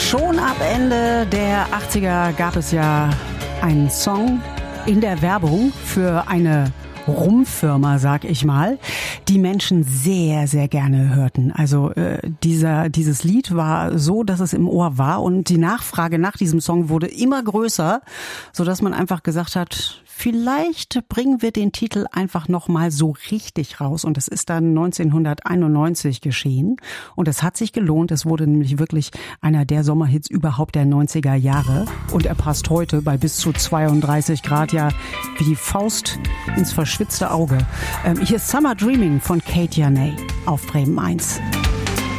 Schon ab Ende der 80er gab es ja einen Song in der Werbung für eine Rumfirma, sag ich mal, die Menschen sehr, sehr gerne hörten. Also dieses Lied war so, dass es im Ohr war und die Nachfrage nach diesem Song wurde immer größer, sodass man einfach gesagt hat, vielleicht bringen wir den Titel einfach nochmal so richtig raus. Und das ist dann 1991 geschehen. Und es hat sich gelohnt. Es wurde nämlich wirklich einer der Sommerhits überhaupt der 90er Jahre. Und er passt heute bei bis zu 32 Grad ja wie die Faust ins verschwitzte Auge. Hier ist Summer Dreaming von Kate Yanay auf Bremen 1.